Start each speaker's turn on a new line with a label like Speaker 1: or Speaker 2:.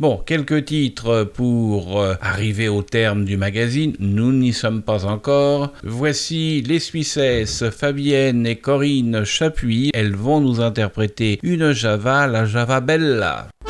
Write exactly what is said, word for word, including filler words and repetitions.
Speaker 1: Bon, quelques titres pour euh, arriver au terme du magazine. Nous n'y sommes pas encore. Voici les Suissesses Fabienne et Corinne Chapuis. Elles vont nous interpréter une Java, la Java Bella.